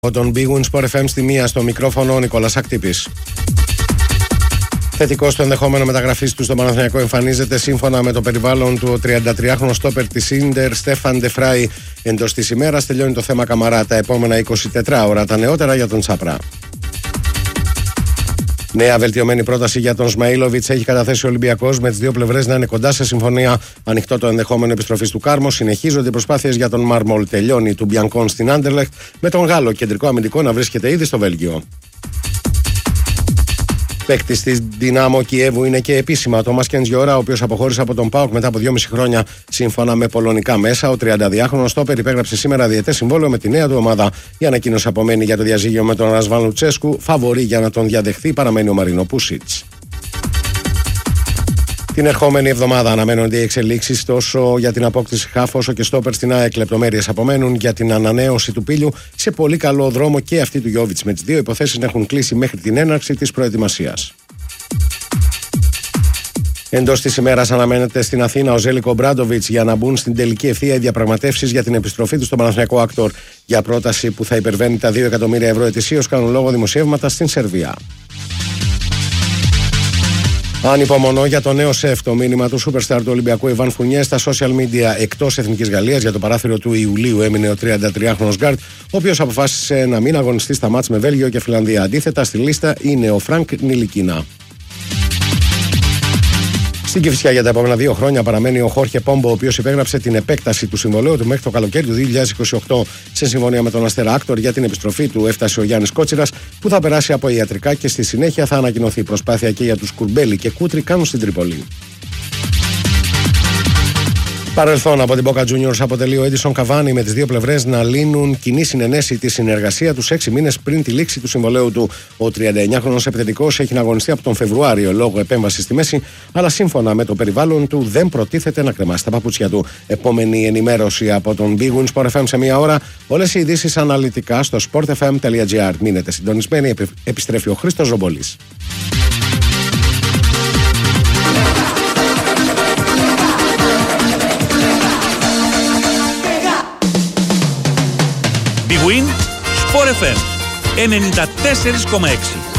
Από τον Big Win Sport FM στη μία, στο μικρόφωνο ο Νικόλας Ακτύπης. Θετικό στο ενδεχόμενο μεταγραφής του στον Παναθηναϊκό εμφανίζεται σύμφωνα με το περιβάλλον του 33χρονο στόπερ της Ίντερ Στέφαν Ντεφράι. Εντός της ημέρας τελειώνει το θέμα Καμαρά. Τα επόμενα 24 ώρα τα νεότερα για τον Τσάπρα. Νέα βελτιωμένη πρόταση για τον Σμαΐλοβιτς έχει καταθέσει ο Ολυμπιακός, με τις δύο πλευρές να είναι κοντά σε συμφωνία. Ανοιχτό το ενδεχόμενο επιστροφής του Κάρμο. Συνεχίζονται οι προσπάθειες για τον Μάρμολ. Τελειώνει του Μπιανκόν στην Άντερλεχτ, με τον Γάλλο κεντρικό αμυντικό να βρίσκεται ήδη στο Βέλγιο. Παίκτης της Δυνάμο Κιέβου είναι και επίσημα ο Τόμας Κεντζιόρα, ο οποίος αποχώρησε από τον ΠΑΟΚ μετά από 2,5 χρόνια. Σύμφωνα με πολωνικά μέσα, ο 32χρονος στόπερ υπέγραψε σήμερα διετές συμβόλαιο με τη νέα του ομάδα. Η ανακοίνωση απομένει για το διαζύγιο με τον Ρασβάν Λουτσέσκου. Φαβορί για να τον διαδεχθεί παραμένει ο Μαρίνο Πούσιτς. Την ερχόμενη εβδομάδα αναμένονται οι εξελίξεις τόσο για την απόκτηση χαφ όσο και στόπερ στην ΑΕΚ. Λεπτομέρειες απομένουν για την ανανέωση του Πίλιου σε πολύ καλό δρόμο και αυτή του Γιόβιτς, με τις δύο υποθέσεις να έχουν κλείσει μέχρι την έναρξη της προετοιμασίας. Εντός της ημέρας αναμένεται στην Αθήνα ο Ζέλικο Μπράντοβιτς για να μπουν στην τελική ευθεία οι διαπραγματεύσεις για την επιστροφή του στον Παναθηναϊκό Άκτορ. Για πρόταση που θα υπερβαίνει τα 2 εκατομμύρια ευρώ ετησίως κάνουν λόγο δημοσιεύματα στην Σερβία. Ανυπομονώ για το νέο σεφ. Το μήνυμα του superstar του Ολυμπιακού Ιβάν Φουνιέ στα social media εκτός Εθνικής Γαλλίας. Για το παράθυρο του Ιουλίου έμεινε ο 33χρονος γκάρτ, ο οποίος αποφάσισε να μην αγωνιστεί στα μάτς με Βέλγιο και Φιλανδία. Αντίθετα, στη λίστα είναι ο Φρανκ Νιλικίνα. Στην Κηφισιά για τα επόμενα 2 χρόνια παραμένει ο Χόρχε Πόμπο, ο οποίος υπέγραψε την επέκταση του συμβολαίου του μέχρι το καλοκαίρι του 2028. Σε συμφωνία με τον Αστέρα Άκτορ για την επιστροφή του έφτασε ο Γιάννης Κότσιρας, που θα περάσει από ιατρικά και στη συνέχεια θα ανακοινωθεί. Προσπάθεια και για τους Κουρμπέλη και Κούτρι κάνουν στην Τρίπολη. Παρελθόν από την Boca Juniors αποτελεί ο Έντισον Καβάνι, με τις δύο πλευρές να λύνουν κοινή συνενέση τη συνεργασία τους 6 μήνες πριν τη λήξη του συμβολαίου του. Ο 39χρονος επιθετικός έχει να αγωνιστεί από τον Φεβρουάριο λόγω επέμβασης στη μέση, αλλά σύμφωνα με το περιβάλλον του δεν προτίθεται να κρεμάσει τα παπούτσια του. Επόμενη ενημέρωση από τον Big Win Sport FM σε μία ώρα. Όλες οι ειδήσεις αναλυτικά στο sportfm.gr. Μείνετε συντονισμένοι, επιστρέφει ο Χρήστος Ζομπολής. Big Win Sport FM 94,6.